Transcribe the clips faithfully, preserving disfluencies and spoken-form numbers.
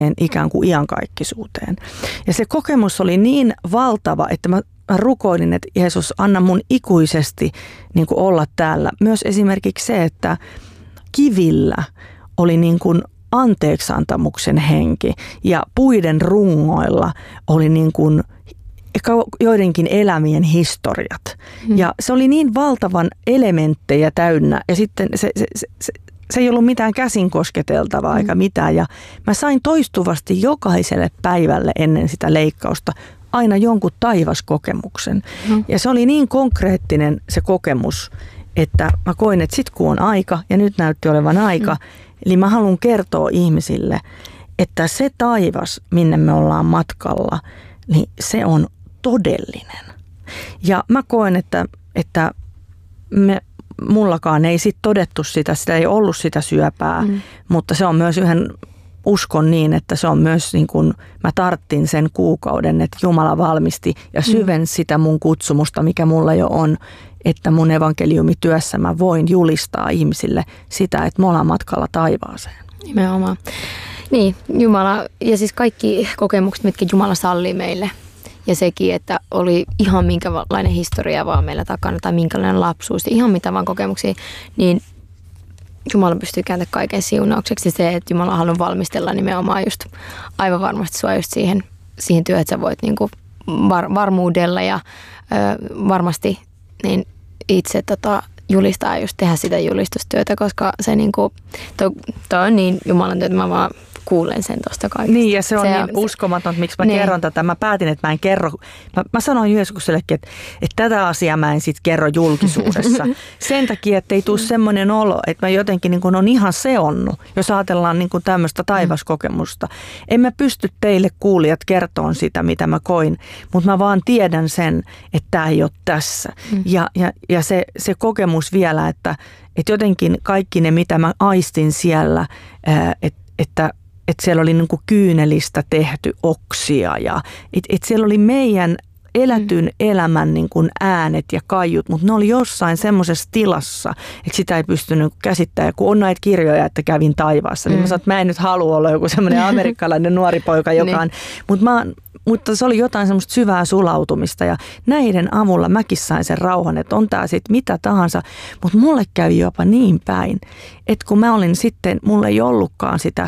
ikään kuin iankaikkisuuteen. Ja se kokemus oli niin valtava, että mä Mä rukoilin, että Jeesus, anna mun ikuisesti niin kuin olla täällä. Myös esimerkiksi se, että kivillä oli niin kuin anteeksantamuksen henki ja puiden rungoilla oli niin kuin joidenkin elämien historiat. Hmm. Ja se oli niin valtavan elementtejä täynnä ja sitten se, se, se, se, se ei ollut mitään käsin kosketeltavaa hmm. eikä mitään. Ja mä sain toistuvasti jokaiselle päivälle ennen sitä leikkausta aina jonkun taivaskokemuksen. Hmm. Ja se oli niin konkreettinen se kokemus, että mä koin, että sit kun on aika, ja nyt näytti olevan aika, hmm. eli mä haluan kertoa ihmisille, että se taivas, minne me ollaan matkalla, niin se on todellinen. Ja mä koen, että, että me, mullakaan ei sit todettu sitä, sitä ei ollut sitä syöpää, hmm. mutta se on myös yhden uskon niin, että se on myös niin kuin mä tarttin sen kuukauden, että Jumala valmisti ja syvensi sitä mun kutsumusta, mikä mulla jo on, että mun evankeliumityössä mä voin julistaa ihmisille sitä, että me ollaan matkalla taivaaseen. Nimenomaan. Niin, Jumala ja siis kaikki kokemukset, mitkä Jumala sallii meille ja sekin, että oli ihan minkälainen historia vaan meillä takana tai minkälainen lapsuus, ihan mitä vaan kokemuksia, niin Jumala pystyy kääntämään kaiken siunaukseksi. Se, että Jumala haluaa valmistella nimenomaan just aivan varmasti sua just siihen, siihen työhön, että sä voit niinku var, varmuudella ja ö, varmasti niin itse tota, julistaa just tehdä sitä julistustyötä, koska se niinku, toi, toi on niin Jumalan työtä, mä vaan kuulen sen tuosta kaikesta. Niin, ja se on se, niin uskomaton, miksi mä niin. kerron tätä. Mä päätin, että mä en kerro. Mä, mä sanoin Jeesusellekin, että, että tätä asiaa mä en sit kerro julkisuudessa. Sen takia, että ei tule semmoinen olo, että mä jotenkin niin kuin on ihan seonnut, jos ajatellaan niin kuin tämmöistä taivaskokemusta. En mä pysty teille kuulijat kertomaan sitä, mitä mä koin, mutta mä vaan tiedän sen, että tämä ei ole tässä. Mm. Ja, ja, ja se, se kokemus vielä, että, että jotenkin kaikki ne, mitä mä aistin siellä, että, että että siellä oli niin kuin kyynelistä tehty oksia ja että et siellä oli meidän elätyn mm. elämän niin kuin äänet ja kaiut, mutta ne oli jossain semmoisessa tilassa, että sitä ei pystynyt käsittämään. Kun on näitä kirjoja, että kävin taivaassa, mm. niin mä sanoin, että mä en nyt halua olla joku semmoinen amerikkalainen nuori poika, joka on, mutta mä Mutta se oli jotain semmoista syvää sulautumista ja näiden avulla mäkin sain sen rauhan, että on tää sitten mitä tahansa. Mutta mulle kävi jopa niin päin, että kun mä olin sitten, mulla ei ollutkaan sitä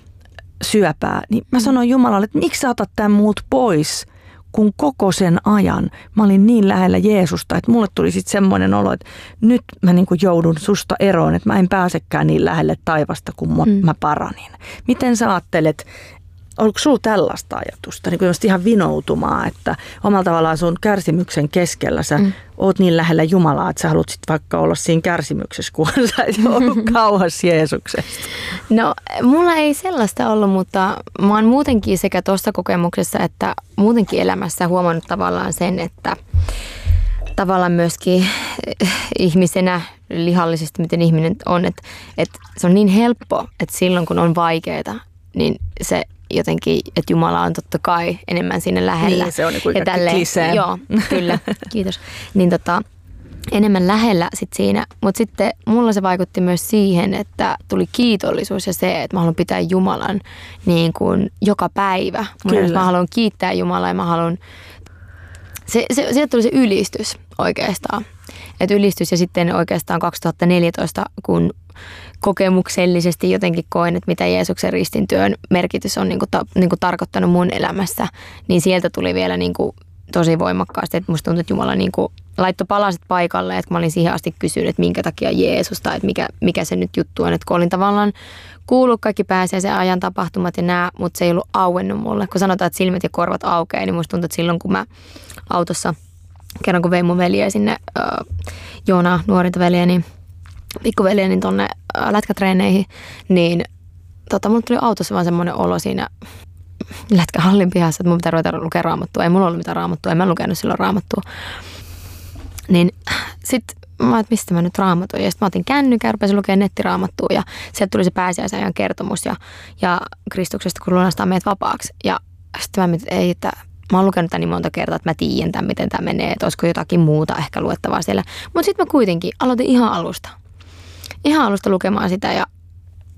syöpää, niin mä sanoin Jumalalle, että miksi sä otat tämän muut pois, kun koko sen ajan mä olin niin lähellä Jeesusta, että mulle tuli sitten semmoinen olo, että nyt mä niin kuin joudun susta eroon, että mä en pääsekään niin lähelle taivasta, kun mä, mm. mä paranin. Miten sä ajattelet, oliko sulla tällaista ajatusta, niin kuin ihan vinoutumaa, että omalla tavallaan sun kärsimyksen keskellä sä mm. oot niin lähellä Jumalaa, että sä haluat sit vaikka olla siinä kärsimyksessä, kun sä et ollut kauas Jeesuksesta? No, mulla ei sellaista ollut, mutta mä oon muutenkin sekä tuossa kokemuksessa, että muutenkin elämässä huomannut tavallaan sen, että tavallaan myöskin ihmisenä lihallisesti, miten ihminen on, että, että se on niin helppo, että silloin kun on vaikeaa, niin se jotenkin, että Jumala on totta kai enemmän sinne lähellä. Niin, se on niin kuin klisee. Joo, kyllä, kiitos. Niin tota, enemmän lähellä sit siinä, mutta sitten mulla se vaikutti myös siihen, että tuli kiitollisuus ja se, että mä haluan pitää Jumalan niin kuin joka päivä. Mun mä haluan kiittää Jumalaa ja mä haluan, se, se, sieltä tuli se ylistys oikeastaan. Että ylistys ja sitten oikeastaan kaksituhattaneljätoista, kun kokemuksellisesti jotenkin koen, että mitä Jeesuksen ristintyön merkitys on niin kuin ta, niin kuin tarkoittanut mun elämässä, niin sieltä tuli vielä niin kuin tosi voimakkaasti, että musta tuntuu, että Jumala niin kuin laittoi palaset paikalle, että kun mä olin siihen asti kysynyt, että minkä takia Jeesus tai että mikä, mikä se nyt juttu on, että kun olin tavallaan kuullut kaikki pääsiäisen ajan tapahtumat ja nää, mutta se ei ollut auennut mulle. Kun sanotaan, että silmät ja korvat aukeaa, niin musta tuntuu, että silloin kun mä autossa, kerran kun vein mun veljeä sinne, äh, Joona, nuorinta veljeä, niin pikkuveljeni niin tuonne lätkätreeneihin, niin tota, mulle tuli autossa vaan semmoinen olo siinä lätkähallin pihassa, että mun pitää ruveta lukea raamattua. Ei mulla ollut mitään raamattua, en mä lukenut silloin raamattua. Niin sit mä että mistä mä nyt raamatun. Ja sit mä otin kännykän, rupesin lukemaan nettiraamattua ja sieltä tuli se pääsiäisajan kertomus ja, ja Kristuksesta, kun lunastaa meidät vapaaksi. Ja sitten mä mietin, että ei, että mä oon lukenut tämän niin monta kertaa, että mä tiedän tämän, miten tämä menee, että olisiko jotakin muuta ehkä luettavaa siellä. Mutta sitten mä kuitenkin aloitin ihan alusta. Ihan alusta lukemaan sitä ja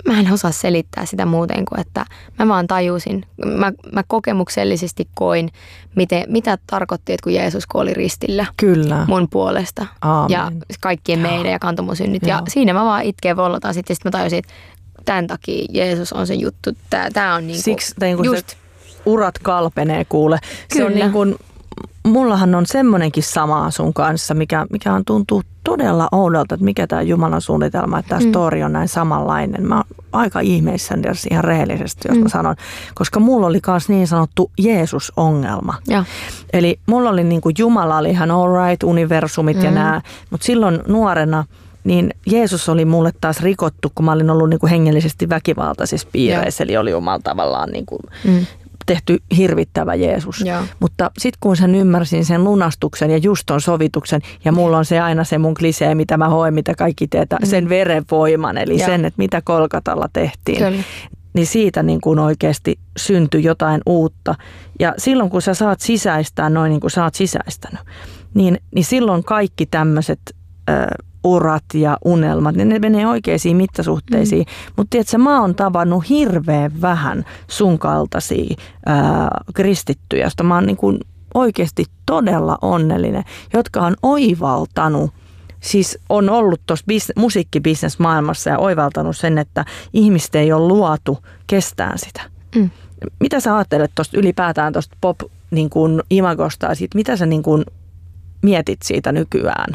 mä en osaa selittää sitä muuten kuin, että mä vaan tajusin, mä, mä kokemuksellisesti koin, miten, mitä tarkoitti, että kun Jeesus kuoli ristillä Kyllä. mun puolesta Aamen. ja kaikkien meidän ja kantoi mun synnit. Ja siinä mä vaan itkeen vollotaan sitten ja sitten mä tajusin, että tämän takia Jeesus on se juttu. Tää, tää on niinku, Siksi niinku just. Se urat kalpenee kuule. Kyllä. Se on niin kuin, mullahan on semmoinenkin sama sun kanssa, mikä, mikä on tuntuu todella oudolta, että mikä tämä Jumalan suunnitelma, että tämä mm. story on näin samanlainen. Mä oon aika ihmeissäni ihan rehellisesti, jos mm. mä sanon, koska mulla oli myös niin sanottu Jeesus-ongelma. Ja. Eli mulla oli niin kuin Jumala oli ihan all right, universumit mm. ja nämä, mutta silloin nuorena niin Jeesus oli mulle taas rikottu, kun mä olin ollut niin kuin hengellisesti väkivaltaisissa piireissä, ja. Eli oli omalla tavallaan niin kuin mm. tehty hirvittävä Jeesus. Ja. Mutta sitten kun sen ymmärsin sen lunastuksen ja just ton sovituksen, ja mulla on se aina se mun klisee, mitä mä hoen, mitä kaikki teetä, mm. sen verenvoiman, eli ja. Sen, että mitä Kolkatalla tehtiin. Kyllä. Niin siitä niin kuin oikeasti syntyi jotain uutta. Ja silloin kun sä saat sisäistää noin niin kuin sä oot sisäistänyt, niin, niin silloin kaikki tämmöiset äh, urat ja unelmat, niin ne menee oikeisiin mittasuhteisiin. Mm. Mutta tiedätkö, mä oon tavannut hirveän vähän sun kaltaisia ää, kristittyjä, josta mä oon niin kuin oikeasti todella onnellinen, jotka on oivaltanut, siis on ollut tuossa musiikkibisnesmaailmassa ja oivaltanut sen, että ihmiset ei ole luotu kestään sitä. Mm. Mitä sä ajattelet tuosta ylipäätään tuosta pop-imagosta ja siitä, mitä sä niin kuin mietit siitä nykyään?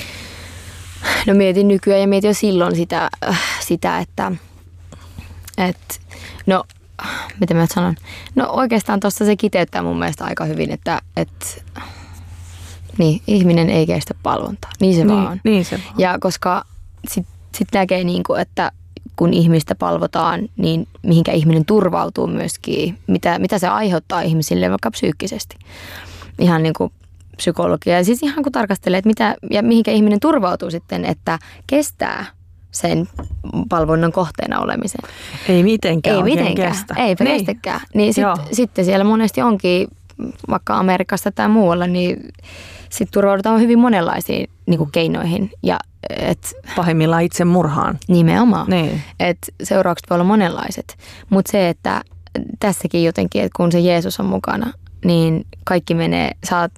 No mietin nykyään ja mietin jo silloin sitä, sitä että, että no, mitä mä sanon, no oikeastaan tuossa se kiteyttää mun mielestä aika hyvin, että, että niin, ihminen ei kestä palvontaa, niin se niin, vaan on. Niin se vaan. Ja koska sitten sit näkee, niin kuin, että kun ihmistä palvotaan, niin mihinkä ihminen turvautuu myöskin, mitä, mitä se aiheuttaa ihmisille vaikka psyykkisesti. Ihan niin kuin psykologia. Ja siis ihan kun tarkastelee, että mitä ja mihinkä ihminen turvautuu sitten, että kestää sen palvonnan kohteena olemisen. Ei mitenkään Ei mitenkään. Kestä. Eipä niin. kestäkään. Niin sit, sitten siellä monesti onkin, vaikka Amerikassa tai muualla, niin sitten turvaudutaan hyvin monenlaisiin niin kuin keinoihin. Ja, et, pahimmillaan itse murhaan. Nimenomaan. Niin. Et seuraukset voi olla monenlaiset. Mutta se, että tässäkin jotenkin, että kun se Jeesus on mukana, niin kaikki menee, saat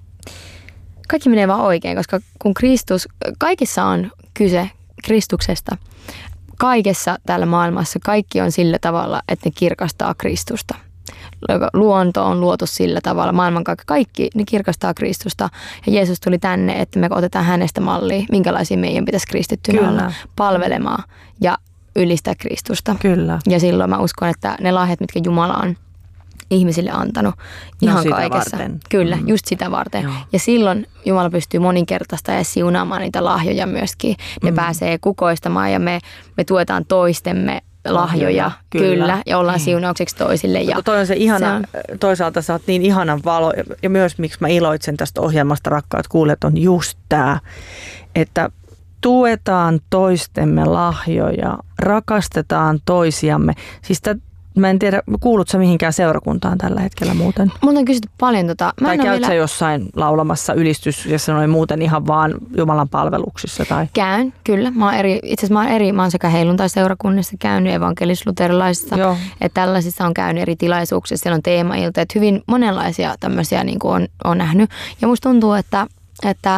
Kaikki menee vaan oikein, koska kun Kristus, kaikissa on kyse Kristuksesta. Kaikessa täällä maailmassa kaikki on sillä tavalla, että ne kirkastaa Kristusta. Luonto on luotu sillä tavalla, maailmankaikkeus, kaikki ne kirkastaa Kristusta. Ja Jeesus tuli tänne, että me otetaan hänestä mallia, minkälaisia meidän pitäisi kristittynä olla, palvelemaan ja ylistää Kristusta. Kyllä. Ja silloin mä uskon, että ne lahjat, mitkä Jumala on ihmisille antanut ihan no, kaikessa. Varten. Kyllä, mm. just sitä varten. Joo. Ja silloin Jumala pystyy moninkertaistamaan ja siunaamaan niitä lahjoja myöskin. Ne mm. pääsee kukoistamaan ja me, me tuetaan toistemme lahjoja, kyllä, kyllä ja ollaan niin. siunaukseksi toisille. Ja toi on se ihana, se on, toisaalta sä oot niin ihanan valo ja myös miksi mä iloitsen tästä ohjelmasta, rakkaat kuulijat, on just tää, että tuetaan toistemme lahjoja, rakastetaan toisiamme. Siis tä, mä en tiedä, kuulut sä mihinkään seurakuntaan tällä hetkellä muuten? Multa on kysytty paljon tota. Mä tai käyt vielä... sä jossain laulamassa ylistys ja sanoin muuten ihan vaan Jumalan palveluksissa? Tai? Käyn, kyllä. Mä oon eri, itse asiassa mä oon eri, mä oon sekä helluntai-seurakunnissa käynyt, evankelis-luterilaisissa, että tällaisissa on käynyt eri tilaisuuksissa, siellä on teemailta, että hyvin monenlaisia tämmöisiä niin kuin on, on nähnyt. Ja musta tuntuu, että, että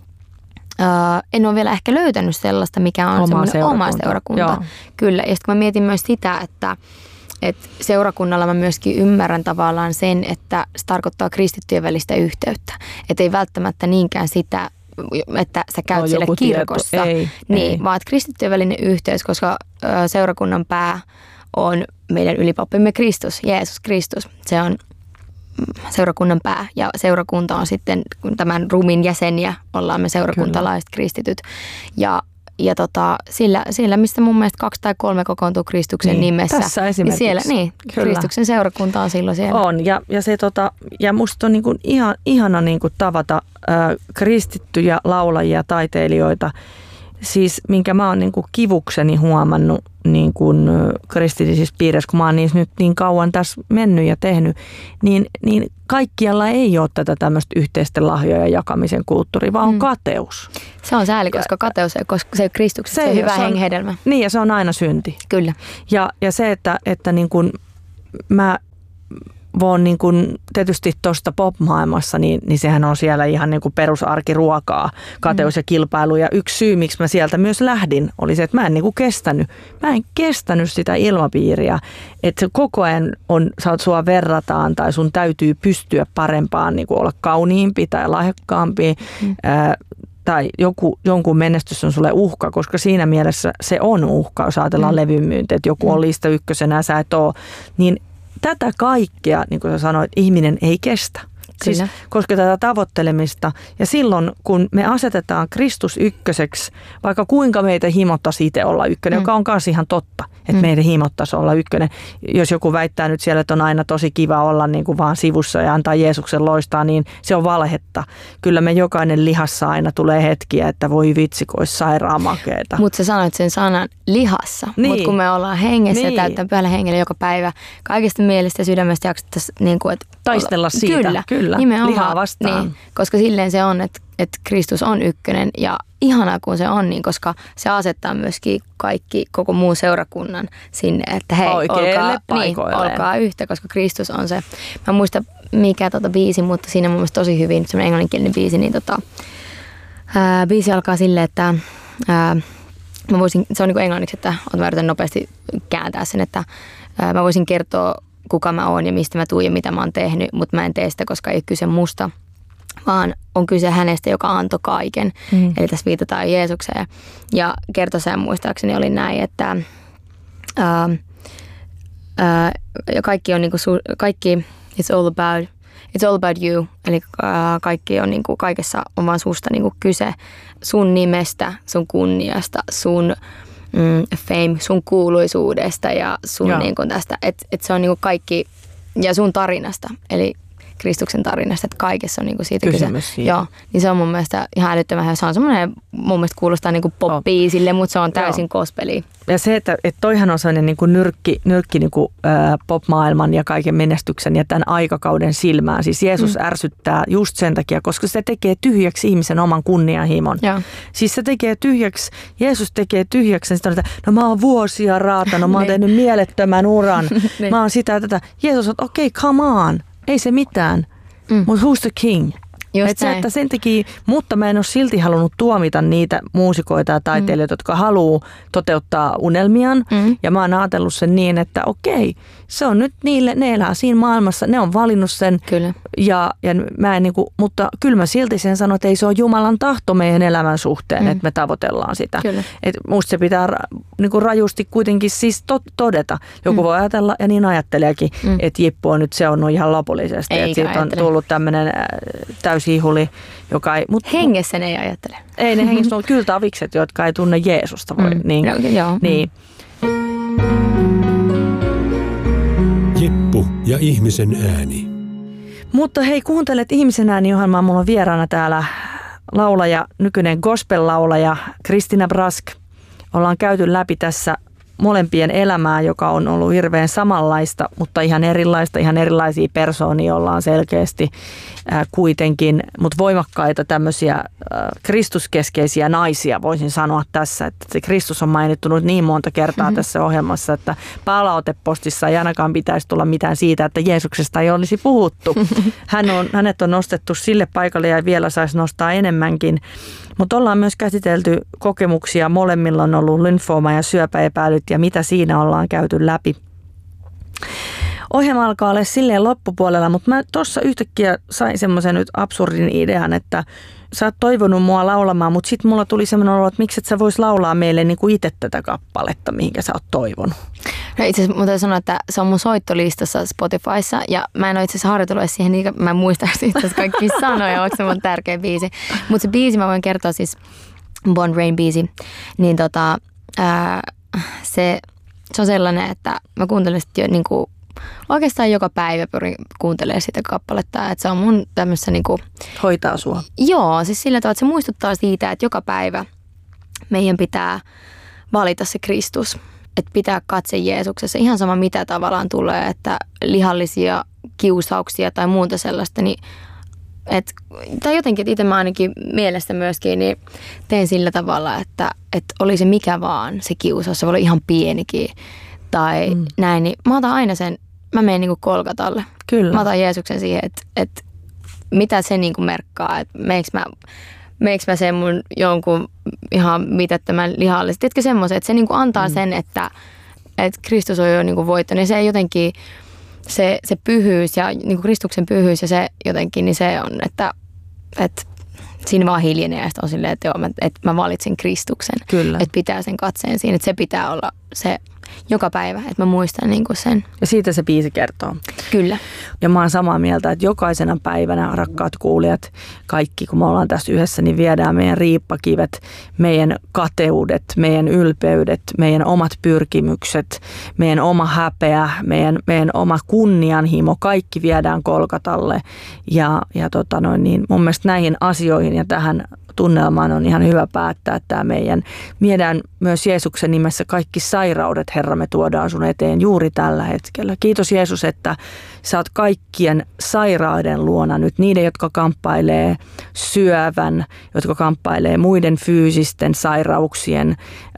Uh, en ole vielä ehkä löytänyt sellaista, mikä on oma semmoinen seurakunta. oma seurakunta. Joo. Kyllä, ja sitten mä mietin myös sitä, että, että seurakunnalla mä myöskin ymmärrän tavallaan sen, että se tarkoittaa kristittyjen välistä yhteyttä. Että ei välttämättä niinkään sitä, että sä käyt no, siellä kirkossa, ei, niin, ei. vaan että kristittyjen välinen yhteys, koska uh, seurakunnan pää on meidän ylipappimme Kristus, Jeesus Kristus. Se on seurakunnan pää ja seurakunta on sitten tämän ruumiin jäseniä, ollaan me seurakuntalaiset Kyllä. kristityt ja, ja tota, sillä, sillä, mistä mun mielestä kaksi tai kolme kokoontuu Kristuksen niin, nimessä. Tässä esimerkiksi. Niin siellä, niin, Kristuksen seurakunta on silloin siellä. On ja, ja, se, tota, ja musta on niin kuin ihan, ihana niin kuin tavata äh, kristittyjä laulajia, taiteilijoita siis minkä mä oon niin kuin kivukseni huomannut niin kuin kristillisissä piirissä, kun mä oon niissä nyt niin kauan tässä mennyt ja tehnyt, niin, niin kaikkialla ei ole tätä tämmöistä yhteisten lahjojen jakamisen kulttuuria, vaan on mm. kateus. Se on sääli, koska kateus ei, koska se ei ole Kristuksessa, se, se on hyvä hengenhedelmä. Niin, ja se on aina synti. Kyllä. Ja, ja se, että, että niin kuin mä voin niin kuin tietysti tuosta pop-maailmassa, niin, niin sehän on siellä ihan niin kuin perusarkiruokaa, kateus ja kilpailu. Ja yksi syy, miksi mä sieltä myös lähdin, oli se, että mä en niin kuin kestänyt. Mä en kestänyt sitä ilmapiiriä, että se koko ajan on, sua verrataan tai sun täytyy pystyä parempaan, niin kuin olla kauniimpi tai lahjakkaampi. Mm. Ää, tai joku, jonkun menestys on sulle uhka, koska siinä mielessä se on uhka, jos ajatellaan mm. levyn myynti, että joku mm. on lista ykkösenä ja sä et ole, niin tätä kaikkea, niin kuin sä sanoit, ihminen ei kestä. Siis, koska tätä tavoittelemista. Ja silloin, kun me asetetaan Kristus ykköseksi, vaikka kuinka meitä himottaisi itse olla ykkönen, mm. joka on myös ihan totta, että mm. meitä himottaisi olla ykkönen. Jos joku väittää nyt siellä, että on aina tosi kiva olla niin kuin vaan sivussa ja antaa Jeesuksen loistaa, niin se on valhetta. Kyllä me jokainen lihassa aina tulee hetkiä, että voi vitsi, kun olisi sairaan makeeta. Mutta sä sanoit sen sanan lihassa. Niin. Mutta kun me ollaan hengessä niin. ja täyttää pyhällä hengellä joka päivä, kaikista mielestä ja sydämestä jaksettaisiin niin kuin, että taistella siitä. Kyllä. Kyllä. Lihaa vastaan. Niin, koska silleen se on, että, että Kristus on ykkönen ja ihanaa kun se on, niin koska se asettaa myöskin kaikki, koko muu seurakunnan sinne, että hei, olkaa, niin, olkaa yhtä, koska Kristus on se. Mä en muista mikä tota biisi, mutta siinä on mun mielestä tosi hyvin, semmoinen englanninkielinen biisi, niin tota, ää, biisi alkaa silleen, että ää, mä voisin, se on niin kuin englanniksi, että mä yritän nopeasti kääntää sen, että ää, mä voisin kertoa kuka mä oon ja mistä mä tuun ja mitä mä oon tehnyt, mutta mä en tee sitä, koska ei ole kyse musta, vaan on kyse hänestä, joka antoi kaiken. Mm. Eli tässä viitataan Jeesukseen. Ja kertosäen muistaakseni oli näin, että ää, ää, kaikki on niinku, kaikki, it's all about, it's all about you. Eli ää, kaikki on niinku, kaikessa on vaan susta niinku kyse, sun nimestä, sun kunniasta, sun Mm, fame, sun kuuluisuudesta ja sun niin kuin tästä, että et se on niin kuin kaikki, ja sun tarinasta, eli Kristuksen tarinasta, että kaikessa on niin kuin siitä kyse. Joo, niin se on mun mielestä ihan älyttömän, se on semmoinen, mun mielestä kuulostaa niin kuin pop-biisille, mutta se on täysin gospeliä. Ja se, että, että toihan on sellainen niin kuin nyrkki, nyrkki niin kuin, ä, pop-maailman ja kaiken menestyksen ja tämän aikakauden silmään. Siis Jeesus mm. ärsyttää just sen takia, koska se tekee tyhjäksi ihmisen oman kunnianhimon. Ja. Siis se tekee tyhjäksi, Jeesus tekee tyhjäksi, että no mä oon vuosia raatanut, mä oon tehnyt mielettömän uran, mä oon sitä ja tätä. Jeesus on, okei, okay, come on, ei se mitään, mm. mutta who's the king? Et se, että sen teki, mutta mä en ole silti halunnut tuomita niitä muusikoita ja taiteilijoita, mm. jotka haluaa toteuttaa unelmiaan. Mm. Ja mä oon ajatellut sen niin, että okei, se on nyt niille, ne elää siinä maailmassa, ne on valinnut sen. Kyllä. Ja, ja mä en niinku, mutta kyllä mä silti sen sanon, että ei se ole Jumalan tahto meidän elämän suhteen, mm. että me tavoitellaan sitä. Et musta se pitää niinku rajusti kuitenkin siis to, todeta. Joku mm. voi ajatella, ja niin ajatteleekin, mm. että Jippu on nyt seonnut ihan lopullisesti. Että siitä on tullut tämmöinen täysihuli, joka ei... Mut, hengessä ne ei ajattele. Ei ne hengessä ole kyllä tavikset, jotka ei tunne Jeesusta. Voi, mm. niin, no, joo. Niin. Jippu ja ihmisen ääni. Mutta hei, kuuntelet ihmisen ääni-ohjelmaa. Mulla on vieraana täällä laulaja, nykyinen gospel-laulaja Kristina Brask. Ollaan käyty läpi tässä molempien elämää, joka on ollut hirveän samanlaista, mutta ihan erilaista, ihan erilaisia persoonia ollaan selkeästi äh, kuitenkin, mutta voimakkaita tämmöisiä äh, kristuskeskeisiä naisia voisin sanoa tässä, että se Kristus on mainittu nyt niin monta kertaa mm-hmm. tässä ohjelmassa, että palautepostissa ei ainakaan pitäisi tulla mitään siitä, että Jeesuksesta ei olisi puhuttu. Hän on, hänet on nostettu sille paikalle ja vielä saisi nostaa enemmänkin. Mutta ollaan myös käsitelty kokemuksia, molemmilla on ollut lymfooma ja syöpäepäilyt ja mitä siinä ollaan käyty läpi. Ohjelma alkaa olla silleen loppupuolella, mutta mä tuossa yhtäkkiä sain semmoisen nyt absurdin idean, että sä oot toivonut mua laulamaan, mutta sitten mulla tuli semmoinen olo, että miksi et sä vois laulaa meille niin kuin itse tätä kappaletta, mihinkä sä oot toivonut. No itse asiassa mun täytyy sanoa, että se on mun soittolistassa Spotifyssa ja mä en ole itse asiassa harjoitellut siihen, niin mä en muista itse asiassa kaikki sanoja, onko se mun tärkeä biisi. Mutta se biisi mä voin kertoa siis, Bon Rain biisi, niin tota, ää, se, se on sellainen, että mä kuuntelen sitä jo niin kuin oikeastaan joka päivä pyrin kuuntelemaan sitä kappaletta, että se on mun tämmössä niinku... Hoitaa sua. Joo, siis sillä tavalla, että se muistuttaa siitä, että joka päivä meidän pitää valita se Kristus. Että pitää katse Jeesuksessa. Ihan sama mitä tavallaan tulee, että lihallisia kiusauksia tai muuta sellaista, niin et, tai jotenkin, että itse mä ainakin mielestä myöskin, niin teen sillä tavalla, että, että oli se mikä vaan se kiusaus, se voi olla ihan pienikin tai mm. näin, niin mä otan aina sen, mä menen niin kuin Kolgatalle. Kyllä. Mä otan Jeesuksen siihen, että, että mitä se niin kuin merkkaa, että meikö mä, meikö mä sen mun jonkun ihan mitättömän lihallisesti. Tiedätkö semmoisen, että se niin kuin antaa mm. sen, että, että Kristus on jo niin kuin voittanut ja se jotenkin Se, se pyhyys ja niin kuin Kristuksen pyhyys ja se jotenkin, niin se on, että, että siinä vaan hiljenee ja sitten on silleen, että, joo, mä, että mä valitsen Kristuksen. Kyllä. Että pitää sen katseen siinä, että se pitää olla se joka päivä, että mä muistan niin kuin sen. Ja siitä se biisi kertoo. Kyllä. Ja mä oon samaa mieltä, että jokaisena päivänä, rakkaat kuulijat, kaikki kun me ollaan tässä yhdessä, niin viedään meidän riippakivet, meidän kateudet, meidän ylpeydet, meidän omat pyrkimykset, meidän oma häpeä, meidän, meidän oma kunnianhimo, kaikki viedään Kolgatalle. Ja, ja tota noin, niin mun mielestä näihin asioihin ja tähän tunnelmaan on ihan hyvä päättää tämä meidän. Viedään myös Jeesuksen nimessä kaikki sairaudet, Herra, me tuodaan sun eteen juuri tällä hetkellä. Kiitos Jeesus, että sä oot kaikkien sairaiden luona nyt, niiden, jotka kamppailee syövän, jotka kamppailee muiden fyysisten sairauksien,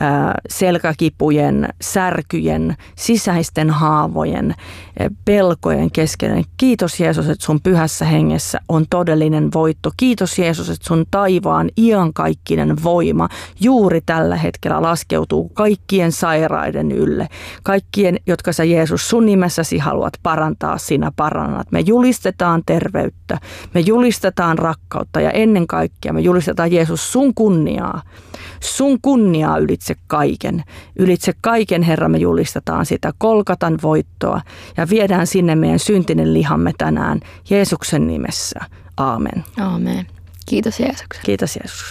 selkäkipujen, särkyjen, sisäisten haavojen, pelkojen keskellä. Kiitos Jeesus, että sun pyhässä hengessä on todellinen voitto. Kiitos Jeesus, että sun taivaan iankaikkinen voima juuri tällä hetkellä laskeutuu kaikkien sairaiden ylle. Kaikkien, jotka sä Jeesus sun nimessäsi haluat parantaa, sinä parannat. Me julistetaan terveyttä, me julistetaan rakkautta ja ennen kaikkea me julistetaan Jeesus sun kunniaa. Sun kunniaa ylitse kaiken. Ylitse kaiken, Herra, me julistetaan sitä Kolgatan voittoa ja viedään sinne meidän syntinen lihamme tänään Jeesuksen nimessä. Aamen. Aamen. Kiitos Jeesus. Kiitos Jeesus.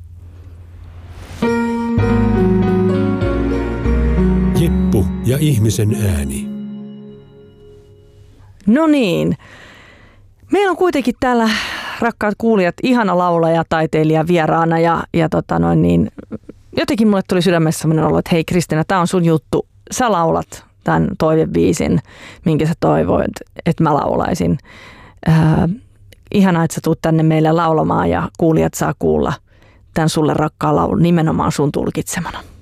Jeppu ja ihmisen ääni. No niin. Meillä on kuitenkin täällä, rakkaat kuulijat, ihana laulaja, taiteilija vieraana ja, ja tota noin niin, jotenkin mulle tuli sydämessä sellainen olo, että hei Kristiina, tää on sun juttu. Sä laulat tämän toivebiisin, minkä sä toivoit, että mä laulaisin. Äh, ihanaa, että sä tuut tänne meille laulamaan ja kuulijat saa kuulla tämän sulle rakkaan laulun nimenomaan sun tulkitsemana.